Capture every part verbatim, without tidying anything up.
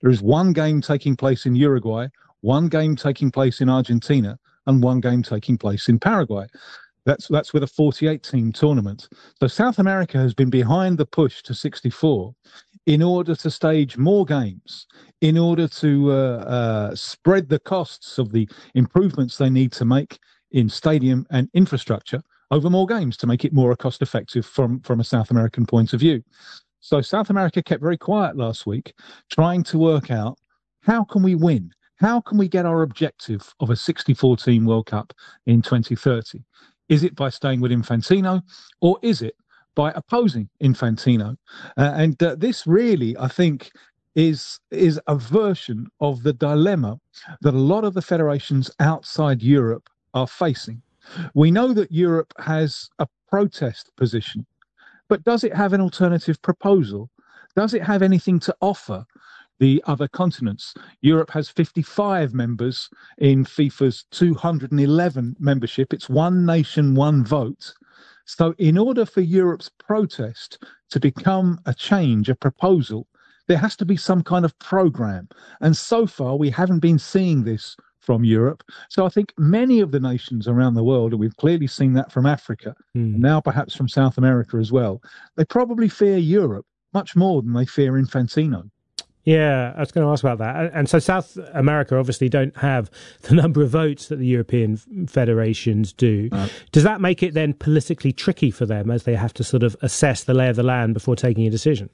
There is one game taking place in Uruguay, one game taking place in Argentina, and one game taking place in Paraguay. That's that's with a forty-eight team tournament. So South America has been behind the push to sixty-four in order to stage more games, in order to uh, uh, spread the costs of the improvements they need to make in stadium and infrastructure over more games to make it more cost effective from, from a South American point of view. So South America kept very quiet last week, trying to work out how can we win? How can we get our objective of a sixty-four team World Cup in twenty thirty? Is it by staying with Infantino, or is it by opposing Infantino? Uh, and uh, this really, I think, is is a version of the dilemma that a lot of the federations outside Europe are facing. We know that Europe has a protest position, but does it have an alternative proposal? Does it have anything to offer the other continents? Europe has fifty-five members in FIFA's two hundred eleven membership. It's one nation, one vote. So in order for Europe's protest to become a change, a proposal, there has to be some kind of program. And so far, we haven't been seeing this from Europe. So I think many of the nations around the world, and we've clearly seen that from Africa, mm. and now perhaps from South America as well, they probably fear Europe much more than they fear Infantino. Yeah, I was going to ask about that. And so South America obviously don't have the number of votes that the European federations do. No. Does that make it then politically tricky for them as they have to sort of assess the lay of the land before taking a decision?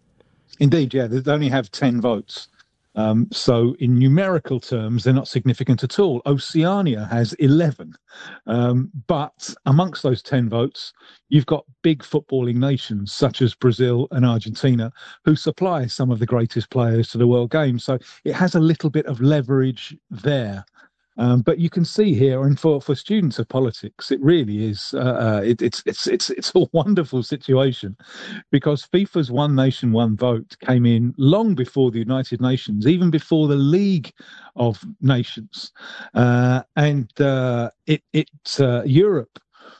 Indeed, yeah. They only have ten votes. Um, so in numerical terms, they're not significant at all. Oceania has eleven. Um, but amongst those ten votes, you've got big footballing nations such as Brazil and Argentina, who supply some of the greatest players to the World Games. So it has a little bit of leverage there. Um, but you can see here, and for, for students of politics, it really is, uh, uh, it, it's, it's, it's, it's a wonderful situation, because FIFA's one nation, one vote came in long before the United Nations, even before the League of Nations. Uh, and uh, it, it uh, Europe,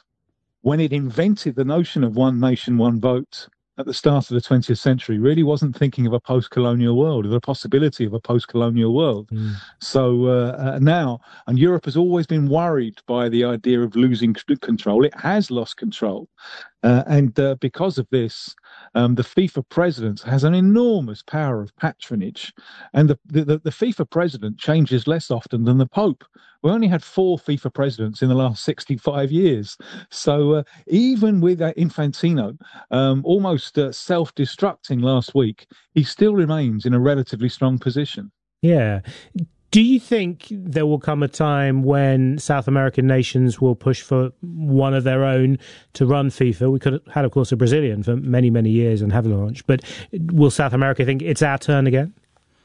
when it invented the notion of one nation, one vote at the start of the twentieth century, really wasn't thinking of a post-colonial world, or the possibility of a post-colonial world. Mm. So uh, uh, now, and Europe has always been worried by the idea of losing control. It has lost control. Uh, and uh, because of this, um, the FIFA president has an enormous power of patronage. And the, the, the FIFA president changes less often than the Pope. We only had four FIFA presidents in the last sixty-five years. So uh, even with uh, Infantino um, almost uh, self-destructing last week, he still remains in a relatively strong position. Yeah. Do you think there will come a time when South American nations will push for one of their own to run FIFA? We could have had, of course, a Brazilian for many, many years and Havelange, but will South America think it's our turn again?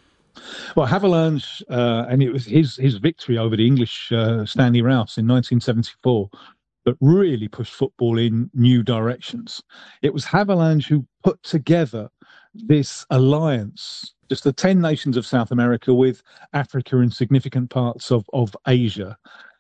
Well, Havelange, uh, and it was his his victory over the English uh, Stanley Rouse in nineteen seventy-four that really pushed football in new directions. It was Havelange who put together this alliance, just the ten nations of South America with Africa and significant parts of, of Asia.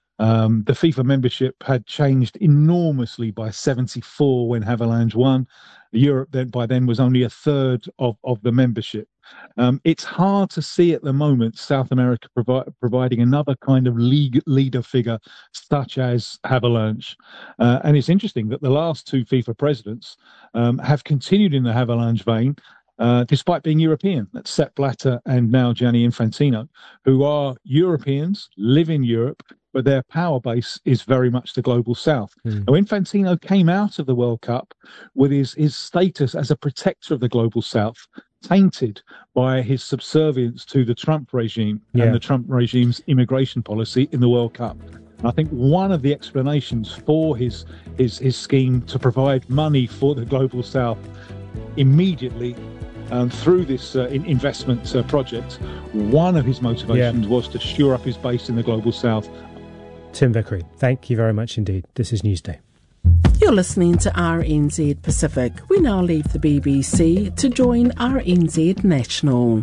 Um, the FIFA membership had changed enormously by seventy-four when Havelange won. Europe then by then was only a third of, of the membership. Um, it's hard to see at the moment South America provi- providing another kind of league leader figure such as Havelange. Uh, and it's interesting that the last two FIFA presidents um, have continued in the Havelange vein, Uh, despite being European. That's Sepp Blatter and now Gianni Infantino, who are Europeans, live in Europe, but their power base is very much the global south. Mm. Now, Infantino came out of the World Cup with his, his status as a protector of the global south tainted by his subservience to the Trump regime yeah. and the Trump regime's immigration policy in the World Cup. And I think one of the explanations for his, his, his scheme to provide money for the global south immediately Um, through this uh, in investment uh, project, one of his motivations yeah. was to shore up his base in the global south. Tim Vickery, thank you very much indeed. This is Newsday. You're listening to R N Z Pacific. We now leave the B B C to join R N Z National.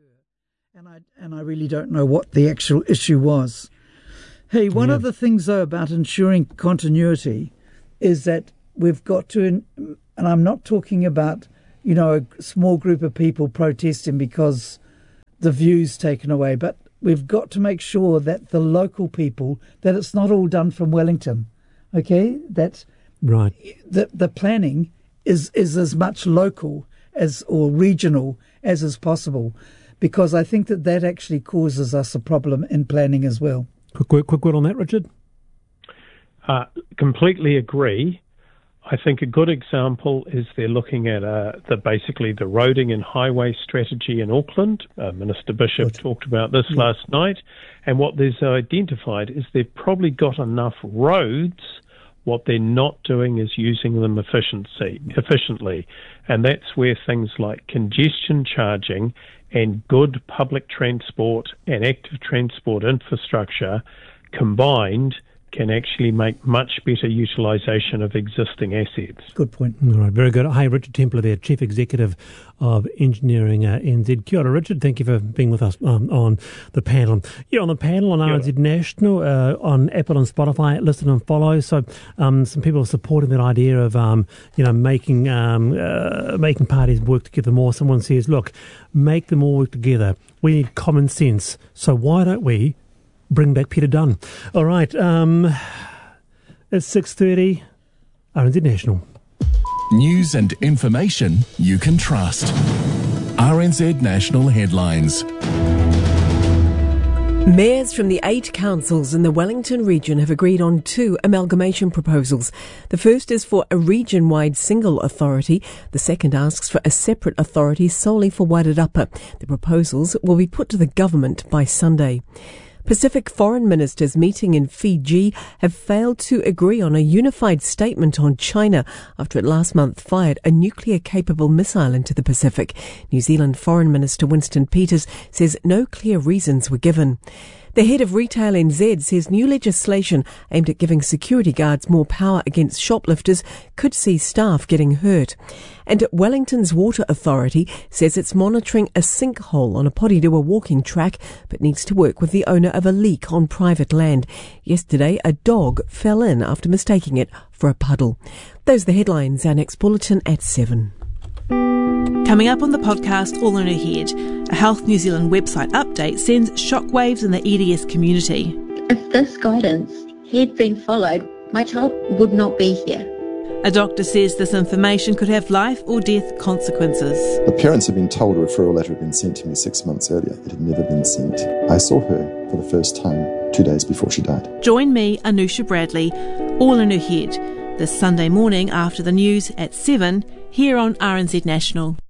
And I, and I really don't know what the actual issue was. Hey, one yeah. of the things, though, about ensuring continuity is that we've got to, and I'm not talking about, you know, a small group of people protesting because the views taken away, but we've got to make sure that the local people, that it's not all done from Wellington, okay? That right. the the planning is is as much local as or regional as is possible, because I think that that actually causes us a problem in planning as well. Quick word, quick word on that, Richard? Uh, completely agree. I think a good example is they're looking at uh, the basically the roading and highway strategy in Auckland. Uh, Minister Bishop good. talked about this yeah. last night, and what they've identified is they've probably got enough roads. What they're not doing is using them efficiency, efficiently, and that's where things like congestion charging and good public transport and active transport infrastructure combined can actually make much better utilisation of existing assets. Good point. All right, very good. Hi, Richard Templer there, Chief Executive of Engineering uh, N Z. Kia ora, Richard. Thank you for being with us um, on the panel. You're on the panel on R N Z National, uh, on Apple and Spotify, listen and follow. So um, some people are supporting that idea of, um, you know, making um, uh, making parties work together more. Someone says, look, make them all work together. We need common sense. So why don't we bring back Peter Dunn? All right, um, it's six thirty, R N Z National. News and information you can trust. R N Z National Headlines. Mayors from the eight councils in the Wellington region have agreed on two amalgamation proposals. The first is for a region-wide single authority. The second asks for a separate authority solely for Wairarapa. The proposals will be put to the government by Sunday. Pacific foreign ministers meeting in Fiji have failed to agree on a unified statement on China after it last month fired a nuclear-capable missile into the Pacific. New Zealand Foreign Minister Winston Peters says no clear reasons were given. The head of Retail N Z says new legislation aimed at giving security guards more power against shoplifters could see staff getting hurt. And Wellington's Water Authority says it's monitoring a sinkhole on a Porirua walking track, but needs to work with the owner of a leak on private land. Yesterday, a dog fell in after mistaking it for a puddle. Those are the headlines. Our next bulletin at seven. Coming up on the podcast, All in Her Head, a Health New Zealand website update sends shockwaves in the E D S community. If this guidance had been followed, my child would not be here. A doctor says this information could have life or death consequences. The parents had been told a referral letter had been sent to me six months earlier. It had never been sent. I saw her for the first time two days before she died. Join me, Anusha Bradley, All in Her Head, this Sunday morning after the news at seven, here on R N Z National.